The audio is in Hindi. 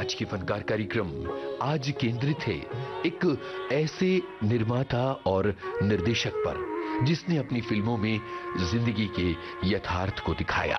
आज की फनकार कार्यक्रम आज केंद्रित है एक ऐसे निर्माता और निर्देशक पर जिसने अपनी फिल्मों में जिंदगी के यथार्थ को दिखाया।